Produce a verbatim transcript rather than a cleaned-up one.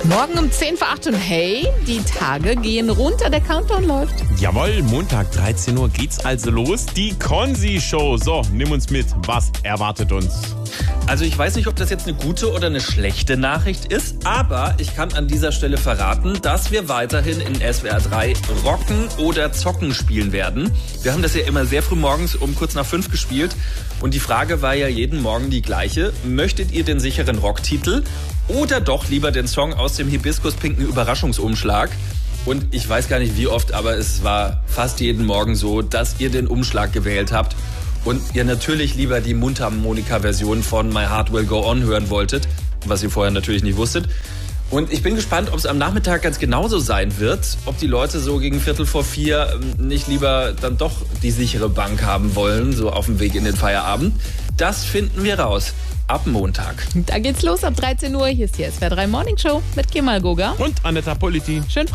Morgen um zehn vor acht und hey, die Tage gehen runter, der Countdown läuft. Jawohl, Montag dreizehn Uhr geht's also los. Die Konzi-Show. So, nimm uns mit. Was erwartet uns? Also ich weiß nicht, ob das jetzt eine gute oder eine schlechte Nachricht ist, aber ich kann an dieser Stelle verraten, dass wir weiterhin in S W R drei Rocken oder Zocken spielen werden. Wir haben das ja immer sehr früh morgens um kurz nach fünf gespielt und die Frage war ja jeden Morgen die gleiche. Möchtet ihr den sicheren Rocktitel oder doch lieber den Song aus dem Hibiskus-pinken Überraschungsumschlag? Und ich weiß gar nicht wie oft, aber es war fast jeden Morgen so, dass ihr den Umschlag gewählt habt und ihr natürlich lieber die Mundharmonika-Version von My Heart Will Go On hören wolltet, was ihr vorher natürlich nicht wusstet. Und ich bin gespannt, ob es am Nachmittag ganz genauso sein wird, ob die Leute so gegen Viertel vor vier nicht lieber dann doch die sichere Bank haben wollen, so auf dem Weg in den Feierabend. Das finden wir raus ab Montag. Da geht's los ab dreizehn Uhr. Hier ist die S W R drei Morning Show mit Kemal Goga Und Anetta Politi. Schön